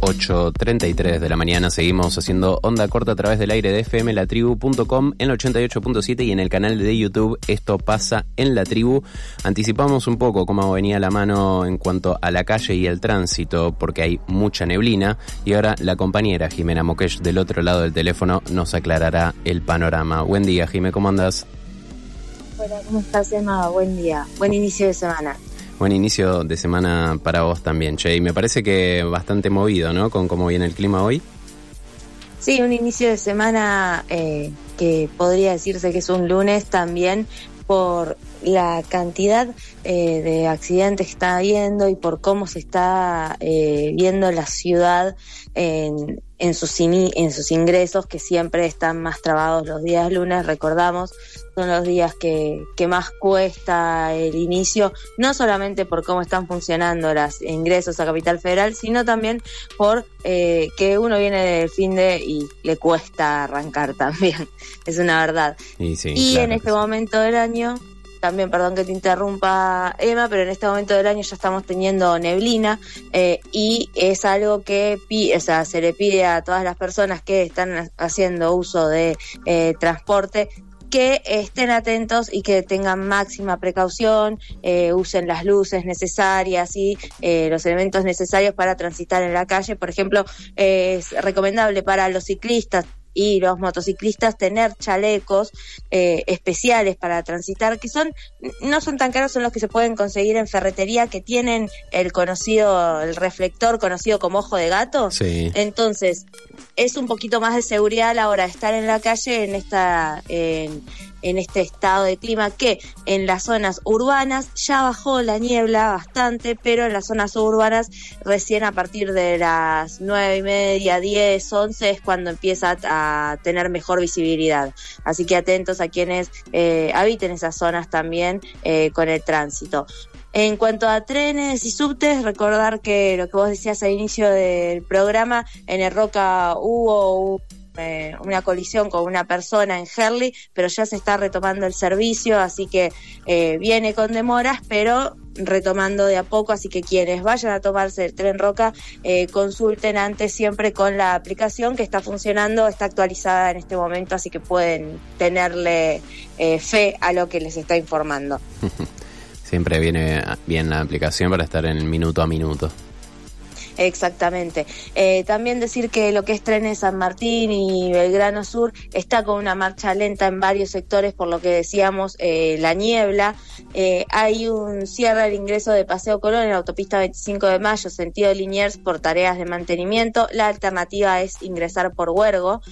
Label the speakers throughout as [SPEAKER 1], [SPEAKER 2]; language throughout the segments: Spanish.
[SPEAKER 1] 8:33 de la mañana. Seguimos haciendo onda corta a través del aire de fmlatribu.com en el 88.7 y en el canal de YouTube Esto Pasa en la Tribu. Anticipamos un poco cómo venía la mano en cuanto a la calle y el tránsito, porque hay mucha neblina, y ahora la compañera Jimena Moquech del otro lado del teléfono nos aclarará el panorama. Buen día, Jimé, ¿cómo andás?
[SPEAKER 2] Hola, ¿cómo estás, Emma? Buen día, buen inicio de semana.
[SPEAKER 1] Buen inicio de semana para vos también, Che. Y me parece que bastante movido, ¿no? Con cómo viene el clima hoy.
[SPEAKER 2] Sí, un inicio de semana que podría decirse que es un lunes también por la cantidad de accidentes que está habiendo y por cómo se está viendo la ciudad en sus ingresos, que siempre están más trabados los días lunes. Recordamos, son los días que más cuesta el inicio, no solamente por cómo están funcionando los ingresos a Capital Federal, sino también por que uno viene del fin de y le cuesta arrancar también, es una verdad. Y claro, en este momento del año, también, perdón que te interrumpa, Emma, pero en este momento del año ya estamos teniendo neblina y es algo que se le pide a todas las personas que están haciendo uso de transporte que estén atentos y que tengan máxima precaución, usen las luces necesarias y los elementos necesarios para transitar en la calle. Por ejemplo, es recomendable para los ciclistas y los motociclistas tener chalecos especiales para transitar, que no son tan caros, son los que se pueden conseguir en ferretería, que tienen el reflector conocido como ojo de gato. Sí. Entonces es un poquito más de seguridad a la hora de estar en la calle en este estado de clima, que en las zonas urbanas ya bajó la niebla bastante, pero en las zonas suburbanas recién a partir de las 9:30, 10, 11 es cuando empieza a tener mejor visibilidad. Así que atentos a quienes habiten esas zonas también con el tránsito. En cuanto a trenes y subtes, recordar que lo que vos decías al inicio del programa, en el Roca hubo una colisión con una persona en Herli, pero ya se está retomando el servicio, así que viene con demoras, pero retomando de a poco, así que quienes vayan a tomarse el tren Roca, consulten antes siempre con la aplicación que está funcionando, está actualizada en este momento, así que pueden tenerle fe a lo que les está informando.
[SPEAKER 1] Siempre viene bien la aplicación para estar en minuto a minuto.
[SPEAKER 2] Exactamente. También decir que lo que es Trenes San Martín y Belgrano Sur está con una marcha lenta en varios sectores, por lo que decíamos, la niebla. Hay un cierre al ingreso de Paseo Colón en la autopista 25 de Mayo, sentido Liniers, por tareas de mantenimiento. La alternativa es ingresar por Huergo.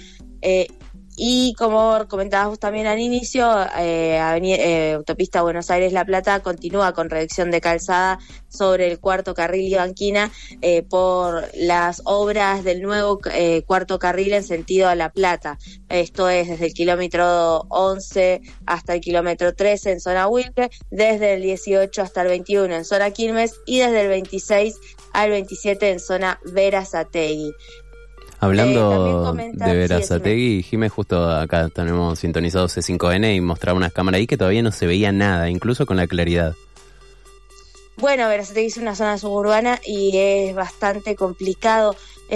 [SPEAKER 2] Y como comentabas vos también al inicio, autopista Buenos Aires-La Plata continúa con reducción de calzada sobre el cuarto carril y banquina por las obras del nuevo cuarto carril en sentido a La Plata. Esto es desde el kilómetro 11 hasta el kilómetro 13 en zona Wilque, desde el 18 hasta el 21 en zona Quilmes y desde el 26 al 27 en zona Berazategui.
[SPEAKER 1] Hablando de Berazategui, Jimé, justo acá tenemos sintonizado C5N y mostraba unas cámaras ahí que todavía no se veía nada, incluso con la claridad.
[SPEAKER 2] Bueno, Berazategui es una zona suburbana y es bastante complicado.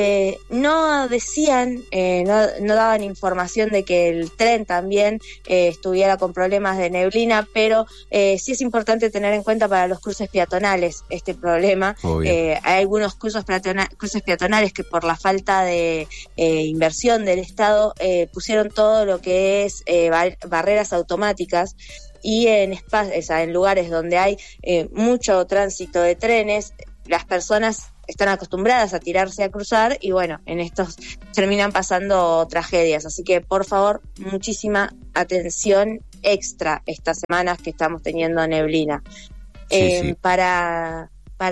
[SPEAKER 2] No decían, no daban información de que el tren también estuviera con problemas de neblina, pero sí es importante tener en cuenta para los cruces peatonales este problema. Hay algunos cruces peatonales que por la falta de inversión del Estado pusieron todo lo que es barreras automáticas. Y en lugares donde hay mucho tránsito de trenes, las personas están acostumbradas a tirarse a cruzar y bueno, en estos terminan pasando tragedias. Así que por favor, muchísima atención extra estas semanas que estamos teniendo neblina. Sí. Para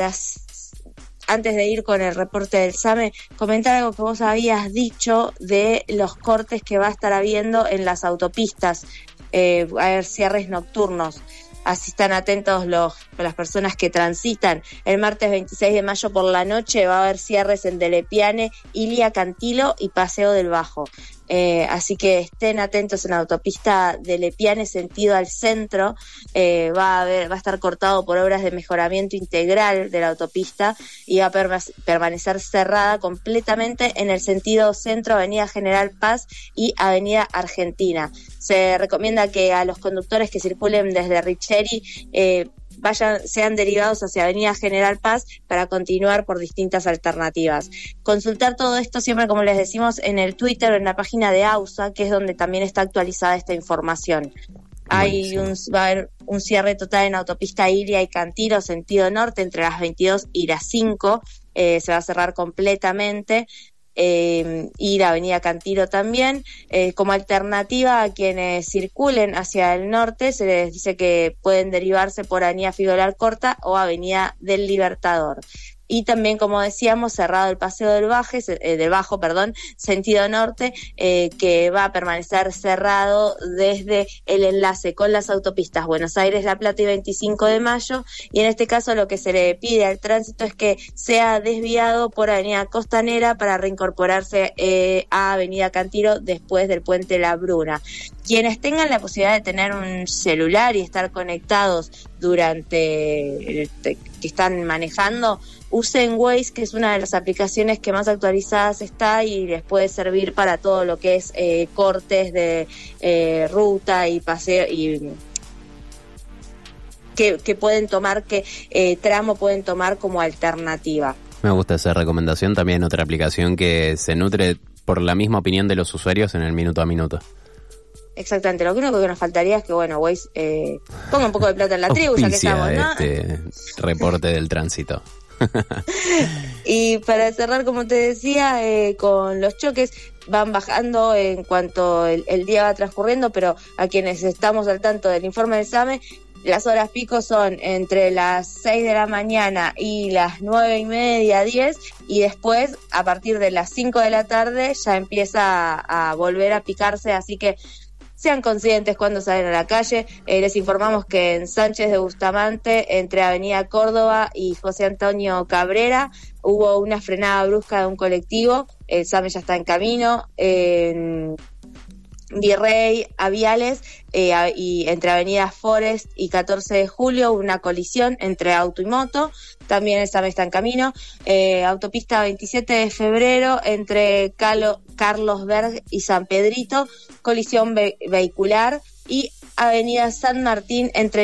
[SPEAKER 2] antes de ir con el reporte del SAME, comentar algo que vos habías dicho de los cortes que va a estar habiendo en las autopistas. A ver, cierres nocturnos. Así están atentos las personas que transitan. El martes 26 de mayo por la noche va a haber cierres en Delepiane, Ilia, Cantilo y Paseo del Bajo. así que estén atentos en la autopista de Lepiane sentido al centro. Va a estar cortado por obras de mejoramiento integral de la autopista y va a permanecer cerrada completamente en el sentido centro, Avenida General Paz y Avenida Argentina. Se recomienda que a los conductores que circulen desde Richeri sean derivados hacia Avenida General Paz para continuar por distintas alternativas. Consultar todo esto siempre, como les decimos, en el Twitter o en la página de AUSA, que es donde también está actualizada esta información. Va a haber un cierre total en autopista Ilia y Cantilo, sentido norte, entre las 22 y las 5. Se va a cerrar completamente. Y la avenida Cantilo también. Como alternativa a quienes circulen hacia el norte, se les dice que pueden derivarse por avenida Figueroa Alcorta o avenida del Libertador. Y también, como decíamos, cerrado el paseo del Bajo, sentido norte, que va a permanecer cerrado desde el enlace con las autopistas Buenos Aires, La Plata y 25 de Mayo. Y en este caso lo que se le pide al tránsito es que sea desviado por avenida Costanera para reincorporarse a avenida Cantilo después del puente La Bruna. Quienes tengan la posibilidad de tener un celular y estar conectados durante que están manejando, usen Waze, que es una de las aplicaciones que más actualizadas está y les puede servir para todo lo que es cortes de ruta y paseo y que pueden tomar, tramo pueden tomar como alternativa.
[SPEAKER 1] Me gusta esa recomendación. También otra aplicación que se nutre por la misma opinión de los usuarios en el minuto a minuto.
[SPEAKER 2] Exactamente, lo único que nos faltaría es que, Waze ponga un poco de plata en la tribu, ya que estamos, ¿no?
[SPEAKER 1] Este reporte del tránsito.
[SPEAKER 2] Y para cerrar, como te decía, con los choques van bajando en cuanto el día va transcurriendo, pero a quienes estamos al tanto del informe del SAME, las horas pico son entre las 6 de la mañana y las 9:30, 10, y después, a partir de las 5 de la tarde, ya empieza a volver a picarse, así que sean conscientes cuando salen a la calle. Les informamos que en Sánchez de Bustamante, entre Avenida Córdoba y José Antonio Cabrera, hubo una frenada brusca de un colectivo. El SAME ya está en camino. En Virrey, Aviales, y entre Avenida Forest y 14 de julio, una colisión entre auto y moto. También el SAME está en camino. Autopista 27 de febrero, entre Carlos Berg y San Pedrito, colisión vehicular. Y Avenida San Martín, entre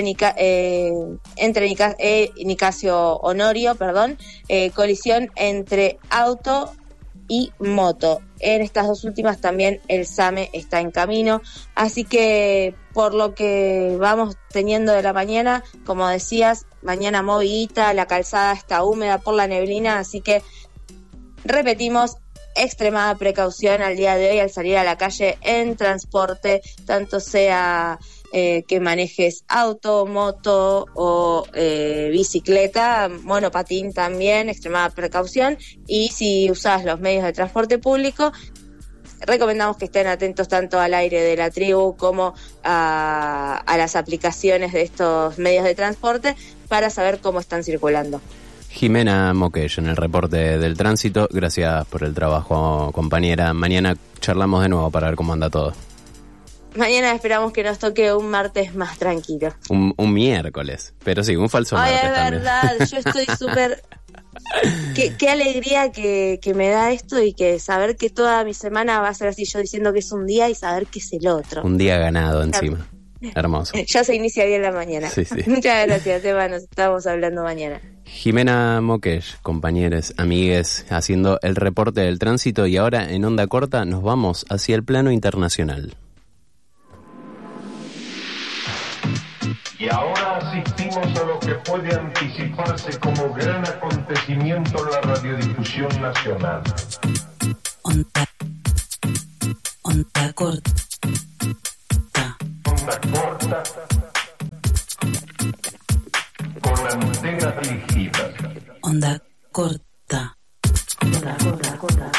[SPEAKER 2] Nicasio Honorio, colisión entre auto y moto. En estas dos últimas también el SAME está en camino, así que por lo que vamos teniendo de la mañana, como decías, mañana movidita, la calzada está húmeda por la neblina, así que repetimos, extremada precaución al día de hoy al salir a la calle en transporte, tanto sea que manejes auto, moto o bicicleta, monopatín también, extremada precaución. Y si usas los medios de transporte público, recomendamos que estén atentos tanto al aire de la tribu como a las aplicaciones de estos medios de transporte para saber cómo están circulando.
[SPEAKER 1] Jimena Moqueix en el reporte del tránsito. Gracias por el trabajo, compañera. Mañana charlamos de nuevo para ver cómo anda todo.
[SPEAKER 2] Mañana esperamos que nos toque un martes más tranquilo.
[SPEAKER 1] Un miércoles, pero sí, un falso martes también.
[SPEAKER 2] Es verdad, yo estoy súper... Qué alegría que me da esto y que saber que toda mi semana va a ser así, yo diciendo que es un día y saber que es el otro.
[SPEAKER 1] Un día ganado encima. Hermoso.
[SPEAKER 2] Ya se inicia bien la mañana.
[SPEAKER 1] Sí, sí.
[SPEAKER 2] Muchas gracias, Eva, nos estamos hablando mañana.
[SPEAKER 1] Jimena Moqueix, compañeros, amigues, haciendo el reporte del tránsito. Y ahora en Onda Corta nos vamos hacia el plano internacional.
[SPEAKER 3] Y ahora asistimos a lo que puede anticiparse como gran acontecimiento en la radiodifusión nacional.
[SPEAKER 4] Onda corta.
[SPEAKER 3] Onda corta con antenas dirigidas.
[SPEAKER 4] Onda corta. Onda corta.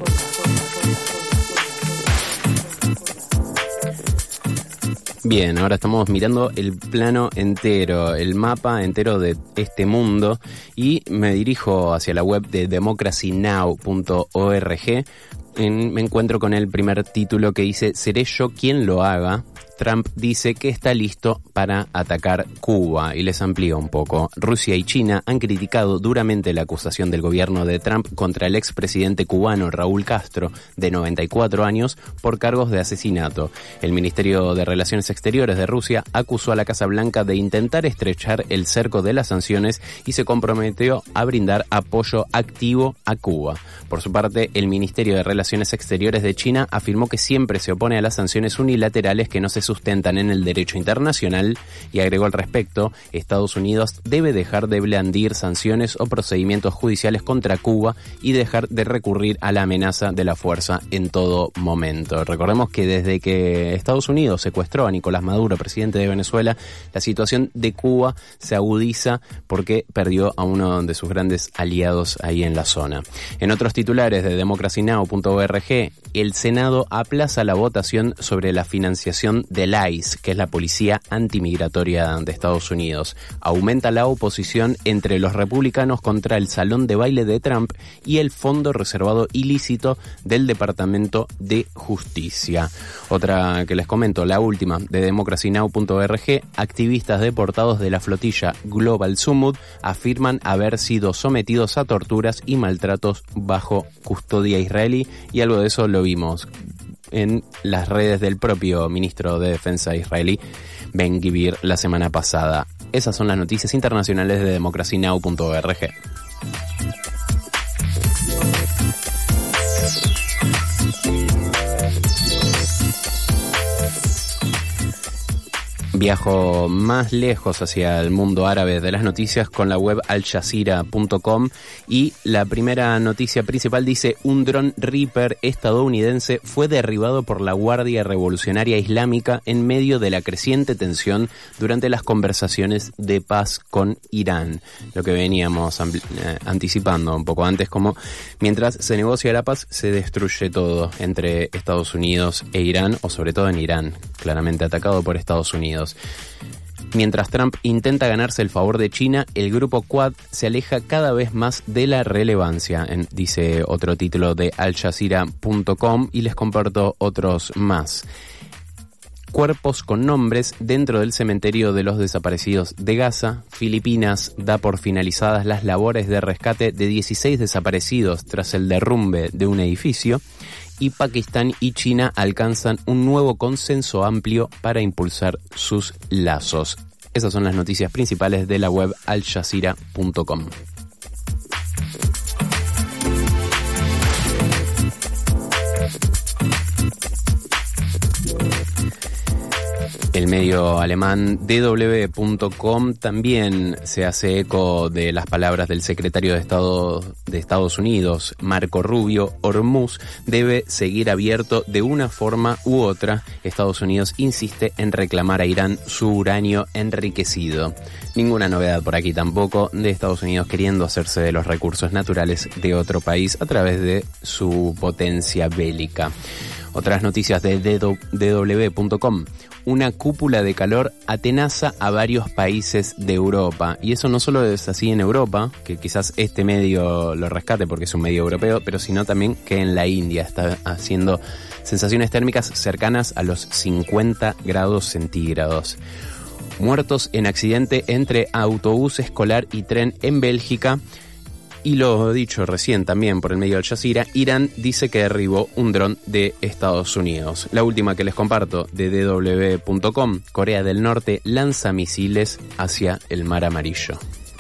[SPEAKER 1] Bien, ahora estamos mirando el plano entero, el mapa entero de este mundo, y me dirijo hacia la web de democracynow.org me encuentro con el primer título que dice: ¿seré yo quien lo haga? Trump dice que está listo para atacar Cuba, y les amplío un poco. Rusia y China han criticado duramente la acusación del gobierno de Trump contra el expresidente cubano Raúl Castro, de 94 años, por cargos de asesinato. El Ministerio de Relaciones Exteriores de Rusia acusó a la Casa Blanca de intentar estrechar el cerco de las sanciones y se comprometió a brindar apoyo activo a Cuba. Por su parte, el Ministerio de Relaciones Exteriores de China afirmó que siempre se opone a las sanciones unilaterales que no se sustentan en el derecho internacional, y agregó al respecto: Estados Unidos debe dejar de blandir sanciones o procedimientos judiciales contra Cuba y dejar de recurrir a la amenaza de la fuerza en todo momento. Recordemos que desde que Estados Unidos secuestró a Nicolás Maduro, presidente de Venezuela, la situación de Cuba se agudiza porque perdió a uno de sus grandes aliados ahí en la zona. En otros titulares de democracynow.org, el Senado aplaza la votación sobre la financiación del ICE, que es la policía antimigratoria de Estados Unidos. Aumenta la oposición entre los republicanos contra el salón de baile de Trump y el fondo reservado ilícito del Departamento de Justicia. Otra que les comento, la última, de democracynow.org, activistas deportados de la flotilla Global Summit afirman haber sido sometidos a torturas y maltratos bajo custodia israelí, y algo de eso lo vimos en las redes del propio ministro de Defensa israelí, Ben-Gvir, la semana pasada. Esas son las noticias internacionales de democracynow.org. Viajo más lejos hacia el mundo árabe de las noticias con la web aljazeera.com, y la primera noticia principal dice: un dron Reaper estadounidense fue derribado por la Guardia Revolucionaria Islámica en medio de la creciente tensión durante las conversaciones de paz con Irán. Lo que veníamos anticipando un poco antes, como mientras se negocia la paz se destruye todo entre Estados Unidos e Irán, o sobre todo en Irán, claramente atacado por Estados Unidos. Mientras Trump intenta ganarse el favor de China, el grupo Quad se aleja cada vez más de la relevancia, dice otro título de aljazeera.com, y les comparto otros más. Cuerpos con nombres dentro del cementerio de los desaparecidos de Gaza. Filipinas da por finalizadas las labores de rescate de 16 desaparecidos tras el derrumbe de un edificio. Y Pakistán y China alcanzan un nuevo consenso amplio para impulsar sus lazos. Esas son las noticias principales de la web aljazeera.com. El medio alemán DW.com también se hace eco de las palabras del secretario de Estado de Estados Unidos, Marco Rubio. Hormuz debe seguir abierto de una forma u otra. Estados Unidos insiste en reclamar a Irán su uranio enriquecido. Ninguna novedad por aquí tampoco de Estados Unidos queriendo hacerse de los recursos naturales de otro país a través de su potencia bélica. Otras noticias de DW.com. Una cúpula de calor atenaza a varios países de Europa. Y eso no solo es así en Europa, que quizás este medio lo rescate porque es un medio europeo, pero sino también que en la India está haciendo sensaciones térmicas cercanas a los 50 grados centígrados. Muertos en accidente entre autobús escolar y tren en Bélgica. Y lo dicho recién también por el medio Al Jazeera, Irán dice que derribó un dron de Estados Unidos. La última que les comparto de DW.com, Corea del Norte lanza misiles hacia el Mar Amarillo.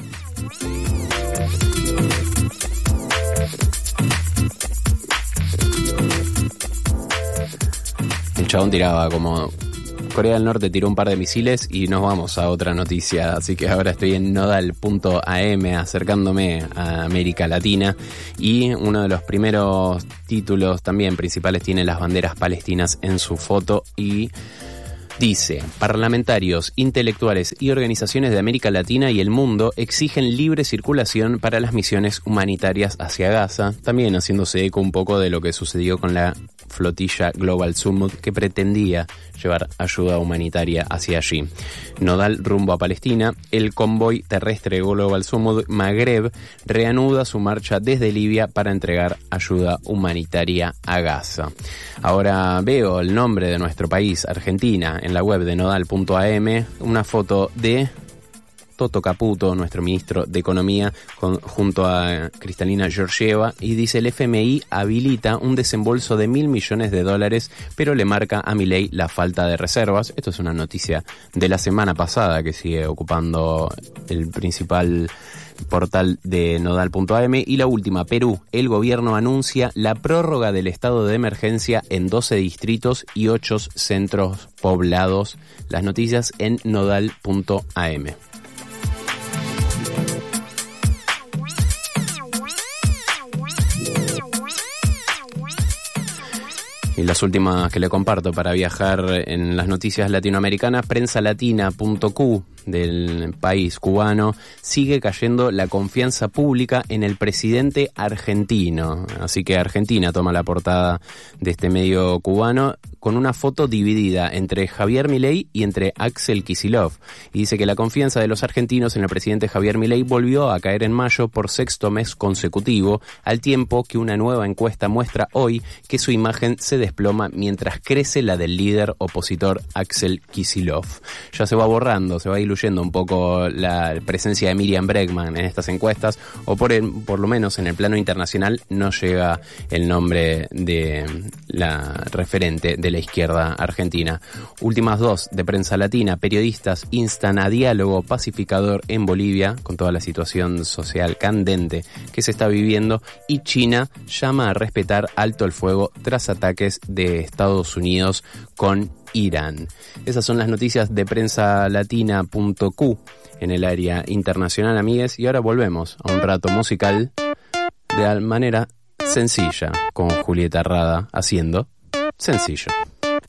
[SPEAKER 1] El chabón tiraba como... Corea del Norte tiró un par de misiles y nos vamos a otra noticia, así que ahora estoy en nodal.am acercándome a América Latina, y uno de los primeros títulos también principales tiene las banderas palestinas en su foto y dice: parlamentarios, intelectuales y organizaciones de América Latina y el mundo exigen libre circulación para las misiones humanitarias hacia Gaza, también haciéndose eco un poco de lo que sucedió con la flotilla Global Summit que pretendía llevar ayuda humanitaria hacia allí. Nodal rumbo a Palestina. El convoy terrestre Global Summit Magreb reanuda su marcha desde Libia para entregar ayuda humanitaria a Gaza. Ahora veo el nombre de nuestro país, Argentina, en la web de nodal.am, una foto de Toto Caputo, nuestro ministro de Economía, junto a Kristalina Georgieva, y dice: el FMI habilita un desembolso de $1.000 millones, pero le marca a Milei la falta de reservas. Esto es una noticia de la semana pasada que sigue ocupando el principal portal de nodal.am. Y la última, Perú. El gobierno anuncia la prórroga del estado de emergencia en 12 distritos y 8 centros poblados. Las noticias en nodal.am. Y las últimas que le comparto para viajar en las noticias latinoamericanas: prensalatina.cu del país cubano, sigue cayendo la confianza pública en el presidente argentino. Así que Argentina toma la portada de este medio cubano con una foto dividida entre Javier Milei y entre Axel Kicillof. Y dice que la confianza de los argentinos en el presidente Javier Milei volvió a caer en mayo por 6º mes consecutivo, al tiempo que una nueva encuesta muestra hoy que su imagen se desploma mientras crece la del líder opositor Axel Kicillof. Ya se va borrando, se va diluyendo un poco la presencia de Miriam Bregman en estas encuestas, o por lo menos en el plano internacional no llega el nombre de la referente de la izquierda argentina. Últimas dos de Prensa Latina: periodistas instan a diálogo pacificador en Bolivia con toda la situación social candente que se está viviendo, y China llama a respetar alto el fuego tras ataques de Estados Unidos con Irán. Esas son las noticias de prensalatina.cu en el área internacional, amigues, y ahora volvemos a un rato musical de manera sencilla con Julieta Rada haciendo Sencillo.